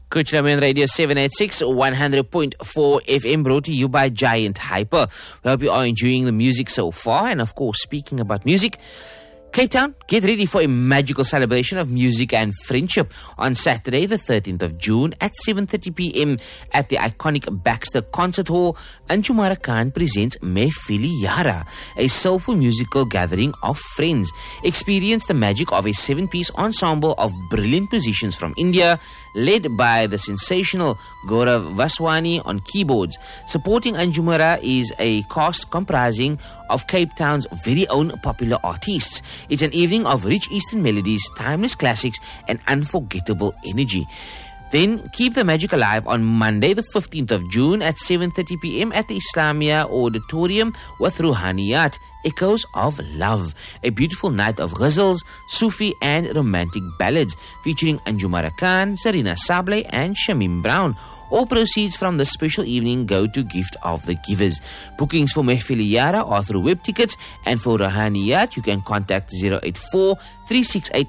Kuchraman Radio 786 100.4 FM, brought to you by Giant Hyper. We hope you are enjoying the music so far. And of course, speaking about music, Cape Town, get ready for a magical celebration of music and friendship on Saturday, the 13th of June at 7:30 p.m. at the iconic Baxter Concert Hall. Anjumara Khan presents Mehfili Yara, a soulful musical gathering of friends. Experience the magic of a 7-piece ensemble of brilliant musicians from India, led by the sensational Gaurav Vaswani on keyboards. Supporting Anjumara is a cast comprising of Cape Town's very own popular artists. It's an evening of rich Eastern melodies, timeless classics, and unforgettable energy. Then keep the magic alive on Monday, the 15th of June at 7:30 p.m. at the Islamia Auditorium with Ruhaniyat, Echoes of Love, a beautiful night of ghazals, Sufi and romantic ballads featuring Anjumara Khan, Zarina Sable and Shamim Brown. All proceeds from this special evening go to Gift of the Givers. Bookings for Mehfili Yara are through web tickets, and for Ruhaniyat you can contact 084 368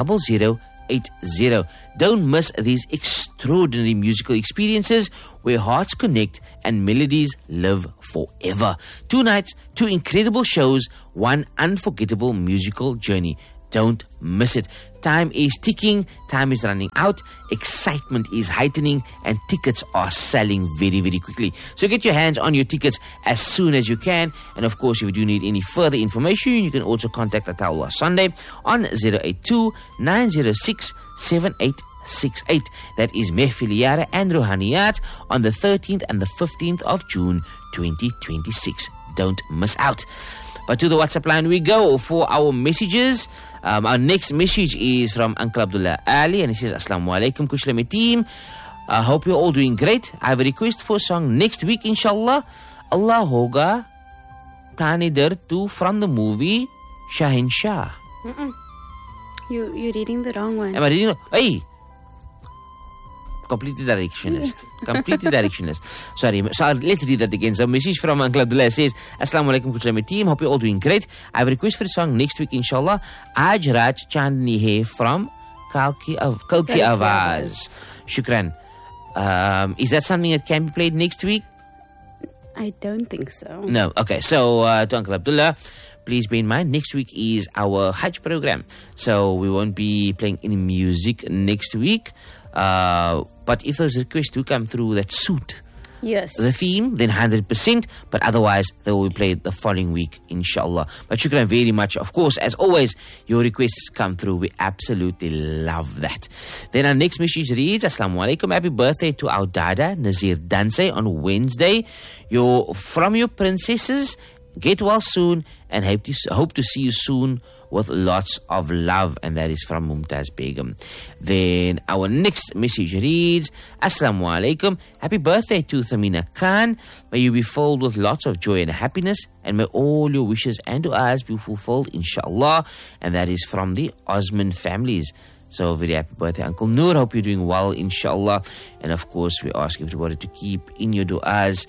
0080. Don't miss these extraordinary musical experiences where hearts connect and melodies live forever. 2 nights, 2 incredible shows, 1 unforgettable musical journey. Don't miss it. Time is ticking, time is running out, excitement is heightening, and tickets are selling very, very quickly. So get your hands on your tickets as soon as you can. And of course, if you do need any further information, you can also contact Ataullah Sunday on 082 906 7868. That is Mehfili Yara and Ruhaniyat on the 13th and the 15th of June 2026. Don't miss out. But to the WhatsApp line we go for our messages. Our next message is from Uncle Abdullah Ali, and he says, Assalamu alaikum, Kushlami team. I hope you're all doing great. I have a request for a song next week, inshallah. Allah Hoga Tanidar 2 from the movie Shahin Shah. You're reading the wrong one. Am I reading? Hey! Completely directionist. Sorry, so let's read that again. So, message from Uncle Abdullah says, Assalamu alaikum Kuchlami team, hope you're all doing great. I have a request for a song next week, inshallah. Aaj Raj Chandni Hai from Kalki Awaz. Shukran. Is that something that can be played next week? I don't think so. No. Okay, so to Uncle Abdullah, please bear in mind, next week is our Hajj program. So, we won't be playing any music next week. But if those requests do come through that suit the theme, then 100%. But otherwise, they will be played the following week, inshallah. But shukran very much. Of course, as always, your requests come through. We absolutely love that. Then our next message reads, Assalamu alaikum. Happy birthday to our Dada, Nazir Danse, on Wednesday. From your princesses, get well soon and hope to see you soon with lots of love. And that is from Mumtaz Begum. Then our next message reads, Assalamu alaikum. Happy birthday to Thamina Khan. May you be filled with lots of joy and happiness, and may all your wishes and du'as be fulfilled, inshallah. And that is from the Osman families. So very happy birthday, Uncle Noor. Hope you're doing well, inshallah. And of course, we ask everybody to keep in your du'as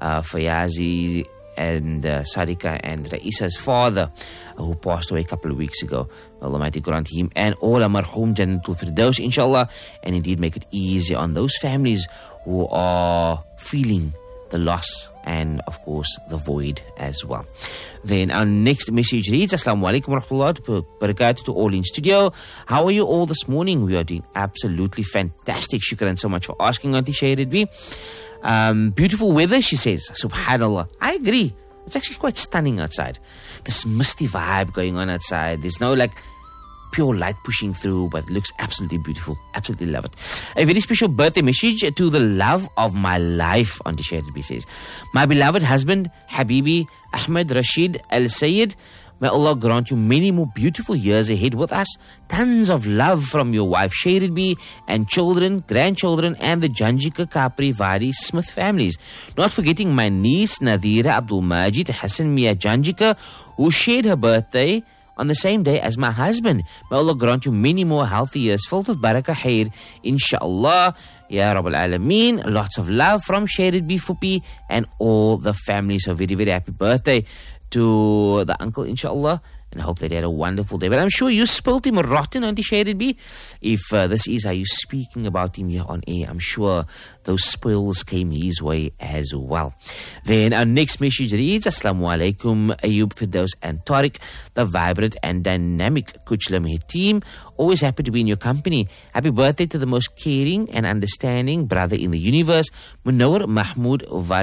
Fayazi and Sadika and Raisa's father, who passed away a couple of weeks ago. Almighty grant him and all our marhum Jannatul Firdaus, inshallah, and indeed make it easy on those families who are feeling the loss and, of course, the void as well. Then our next message reads, Assalamu alaikum wa rahmatullahi wa barakatuh to all in studio. How are you all this morning? We are doing absolutely fantastic. Shukran so much for asking, Auntie Shayridbi. Beautiful weather, she says. Subhanallah. I agree. It's actually quite stunning outside. This misty vibe going on outside. There's no pure light pushing through, but it looks absolutely beautiful. Absolutely love it. A very special birthday message to the love of my life, Auntie Shayridbi says. My beloved husband, Habibi Ahmed Rashid Al Sayyid, may Allah grant you many more beautiful years ahead with us. Tons of love from your wife Shayridbi and children, grandchildren, and the Janjika Kapri Vari Smith families. Not forgetting my niece Nadira Abdul Majid Hassan Mia Janjika, who shared her birthday on the same day as my husband. May Allah grant you many more healthy years filled with barakah khair, inshallah. Ya Rabbal Alameen. Lots of love from Shayridbi Fupi and all the families. So very, very happy birthday to the uncle, inshallah, and I hope that he had a wonderful day. But I'm sure you spoilt him rotten, Auntie Shaded B. If this is how you're speaking about him here on air, I'm sure those spoils came his way as well. Then our next message reads, Assalamu alaikum, Ayub, Firdaus and Tariq, the vibrant and dynamic Kuchlameh team. Always happy to be in your company. Happy birthday to the most caring and understanding brother in the universe, Munawar Mahmoud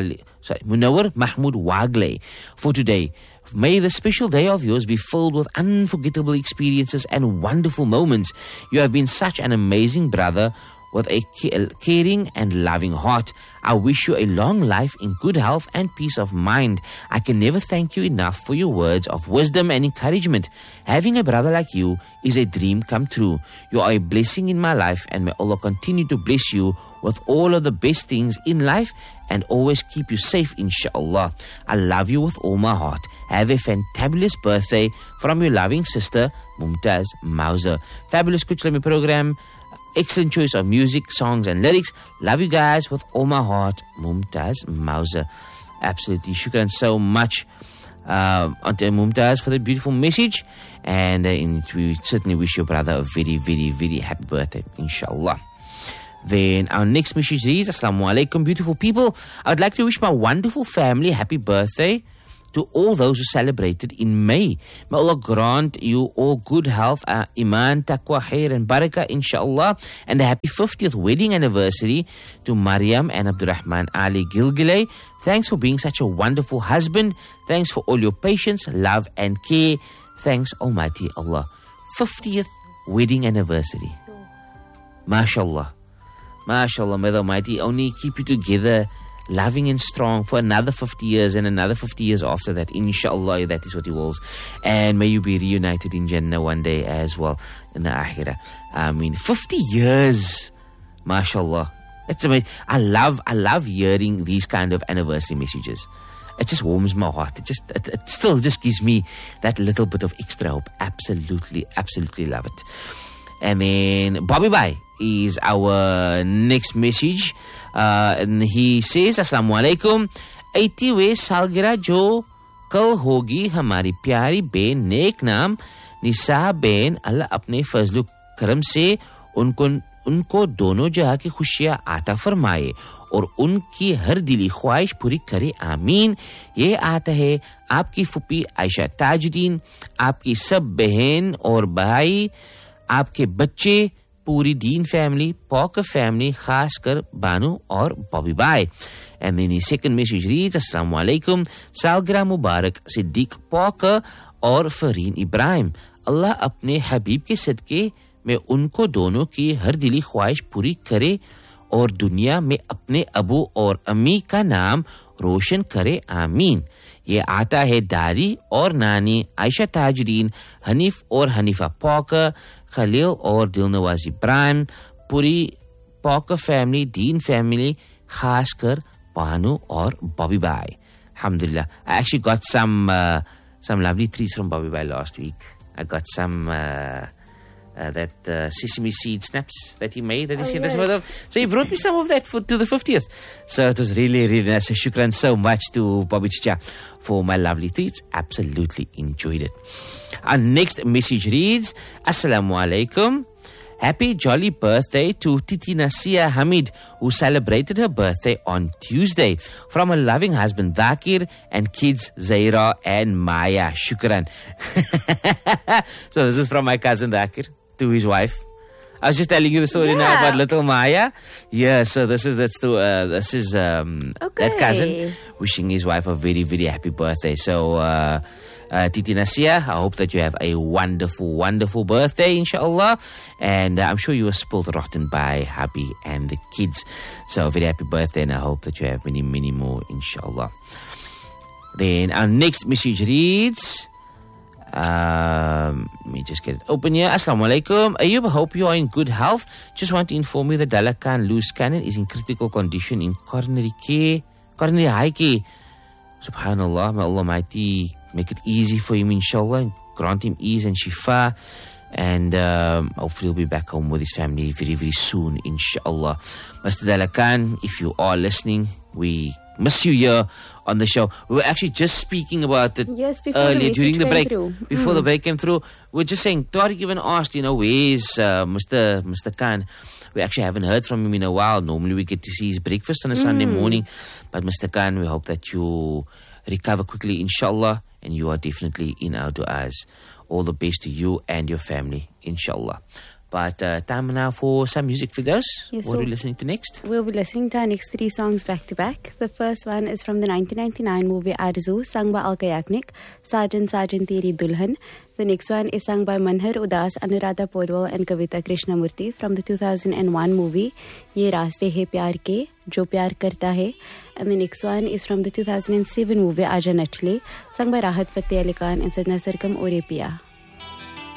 Wagle, for today. May the special day of yours be filled with unforgettable experiences and wonderful moments. You have been such an amazing brother with a caring and loving heart. I wish you a long life in good health and peace of mind. I can never thank you enough for your words of wisdom and encouragement. Having a brother like you is a dream come true. You are a blessing in my life, and may Allah continue to bless you with all of the best things in life and always keep you safe, inshallah. I love you with all my heart. Have a fantabulous birthday from your loving sister, Mumtaz Mauser. Fabulous Kuchlami program. Excellent choice of music, songs and lyrics. Love you guys with all my heart, Mumtaz Mauser. Absolutely. Shukran so much, Auntie Mumtaz, for the beautiful message. And we certainly wish your brother a very, very, very happy birthday, inshallah. Then our next message reads, Assalamu alaikum, beautiful people. I would like to wish my wonderful family happy birthday to all those who celebrated in May. May Allah grant you all good health, iman, taqwa, khair and barakah, inshallah. And a happy 50th wedding anniversary to Mariam and Abdurrahman Ali Gilgile. Thanks for being such a wonderful husband. Thanks for all your patience, love and care. Thanks Almighty Allah. 50th wedding anniversary. MashaAllah. MashaAllah, may the Almighty only keep you together loving and strong for another 50 years and another 50 years after that. Inshallah, that is what He wills. And may you be reunited in Jannah one day as well in the Akhirah. I mean, 50 years. MashaAllah. It's amazing. I love hearing these kind of anniversary messages. It just warms my heart. It still just gives me that little bit of extra hope. Absolutely, absolutely love it. And then Bobby Bhai is our next message. And he says, Assalamu alaikum. 80वें सालगिरह जो कल होगी हमारी प्यारी Ben नेक नाम निसा Ben, अल्लाह अपने फजल करम से उनको दोनों जहां की खुशियां आता फरमाए और उनकी हर दिली ख्वाहिश पूरी करे, आमीन। ये आता है आपकी फूफी आयशा ताजुद्दीन, आपकी सब बहन और भाई, आपके बच्चे, पूरी दीन फैमिली, पॉकर फैमिली, खासकर बानू और Bobby bye. And then his second message reads, Assalamu alaikum, सालगिरह मुबारक सिद्दीक पॉकर और फरीन इब्राहिम. अल्लाह अपने हबीब के सदके में उनको दोनों की हर दिली ख्वाहिश पूरी करे और दुनिया में अपने अबू और अम्मी का नाम रोशन करे, आमीन. ये आता है दारी और नानी आयशा ताजुद्दीन, हनीफ और हनीफा पॉकर, खलील और दिलनवाज इब्राहिम, पूरी पॉकर फैमिली, दीन फैमिली, खासकर Banu or Bobby Bhai. Alhamdulillah. I actually got some lovely treats from Bobby Bhai last week. I got some that sesame seed snaps that he made, that he sent us of. So he brought me some of that to the 50th. So it was really, really nice. So shukran so much to Bobby Chicha for my lovely treats. Absolutely enjoyed it. Our next message reads, Assalamu alaikum. Happy jolly birthday to Titi Nasia Hamid, who celebrated her birthday on Tuesday. From her loving husband Dhakir and kids Zaira and Maya. Shukran. So this is from my cousin Dhakir to his wife. I was just telling you the story now about little Maya. Yeah, so this is that cousin wishing his wife a very, very happy birthday. So Titi Nasia, I hope that you have a wonderful, wonderful birthday, inshallah. And I'm sure you were spoiled rotten by hubby and the kids. So very happy birthday, and I hope that you have many, many more, inshallah. Then our next message reads, let me just get it open here. Assalamu alaikum. Ayub, hope you are in good health. Just want to inform you that Dalla Khan loose cannon is in critical condition in coronary high care. Subhanallah, may Allah Almighty make it easy for him, inshallah, and grant him ease and shifa. And hopefully he'll be back home with his family very, very soon, inshallah. Mr. Dalla Khan, if you are listening, we miss you here on the show. We were actually just speaking about it earlier during the break. Before the break came through, we were just saying, Tariq even asked, where's Mr. Khan? We actually haven't heard from him in a while. Normally we get to see his breakfast on a Sunday morning. But Mr. Khan, we hope that you recover quickly, inshallah, and you are definitely in our du'as. All the best to you and your family, inshallah. But time now for some music figures. Yes, what are we listening to next? We'll be listening to our next 3 songs back to back. The first one is from the 1999 movie Arzu, sung by Alka Yagnik, Sajan Sajan Teri Dulhan. The next one is sung by Manhar Udas, Anuradha Podwal and Kavita Krishnamurti from the 2001 movie Ye Raaste Hai Pyar Ke, Jo Pyar Karta Hai. And the next one is from the 2007 movie Aaja Nachle, sung by Rahat Fateh Ali Khan and Sadna Sarkam Ore Piya.